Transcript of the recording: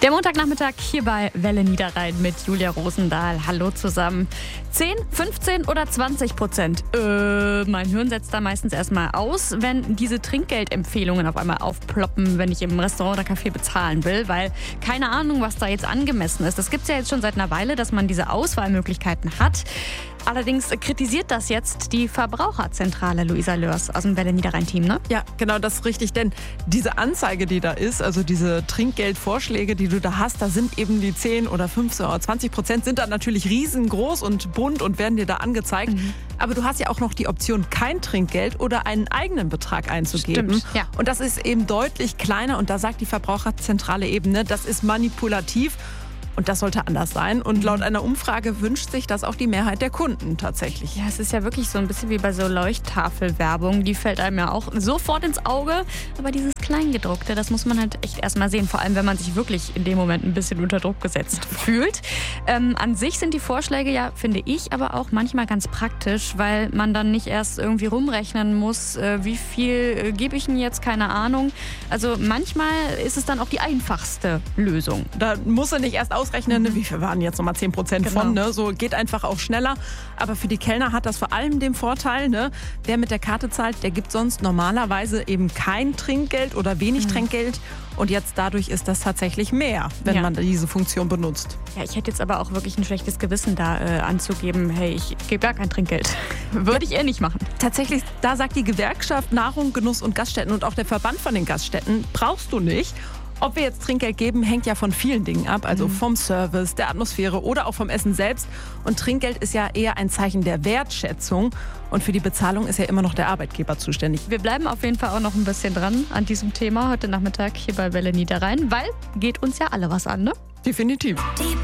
Der Montagnachmittag hier bei Welle Niederrhein mit Julia Rosendahl. Hallo zusammen. 10, 15 oder 20%? Mein Hirn setzt da meistens erstmal aus, wenn diese Trinkgeldempfehlungen auf einmal aufploppen, wenn ich im Restaurant oder Café bezahlen will, weil keine Ahnung, was da jetzt angemessen ist. Das gibt es ja jetzt schon seit einer Weile, dass man diese Auswahlmöglichkeiten hat. Allerdings kritisiert das jetzt die Verbraucherzentrale, Luisa Lörs aus dem Welle Niederrhein-Team, ne? Ja, genau, das ist richtig, denn diese Anzeige, die da ist, also diese Trinkgeldvorschläge, die du da hast, da sind eben die 10 oder 15 oder 20% sind da natürlich riesengroß und bunt und werden dir da angezeigt. Aber du hast ja auch noch die Option, kein Trinkgeld oder einen eigenen Betrag einzugeben. Stimmt, ja. Und das ist eben deutlich kleiner und da sagt die Verbraucherzentrale eben, ne, das ist manipulativ. Und das sollte anders sein. Und laut einer Umfrage wünscht sich das auch die Mehrheit der Kunden tatsächlich. Ja, es ist ja wirklich so ein bisschen wie bei so Leuchttafelwerbung. Die fällt einem ja auch sofort ins Auge. Aber dieses Kleingedruckte, das muss man halt echt erstmal sehen. Vor allem, wenn man sich wirklich in dem Moment ein bisschen unter Druck gesetzt fühlt. An sich sind die Vorschläge ja, finde ich, aber auch manchmal ganz praktisch, weil man dann nicht erst irgendwie rumrechnen muss, wie viel gebe ich denn jetzt, keine Ahnung. Also manchmal ist es dann auch die einfachste Lösung. Da muss er nicht erst ausrechnen, ne, wie viel waren jetzt nochmal 10% von, ne? So geht einfach auch schneller. Aber für die Kellner hat das vor allem den Vorteil, ne? Wer mit der Karte zahlt, der gibt sonst normalerweise eben kein Trinkgeld oder wenig Trinkgeld. Und jetzt dadurch ist das tatsächlich mehr, wenn man diese Funktion benutzt. Ja, ich hätte jetzt aber auch wirklich ein schlechtes Gewissen da anzugeben, hey, ich gebe gar kein Trinkgeld. Würde ich eher nicht machen. Tatsächlich, da sagt die Gewerkschaft Nahrung, Genuss und Gaststätten und auch der Verband von den Gaststätten, brauchst du nicht. Ob wir jetzt Trinkgeld geben, hängt ja von vielen Dingen ab, also vom Service, der Atmosphäre oder auch vom Essen selbst. Und Trinkgeld ist ja eher ein Zeichen der Wertschätzung. Und für die Bezahlung ist ja immer noch der Arbeitgeber zuständig. Wir bleiben auf jeden Fall auch noch ein bisschen dran an diesem Thema heute Nachmittag hier bei Welle Niederrhein, weil geht uns ja alle was an, ne? Definitiv. Die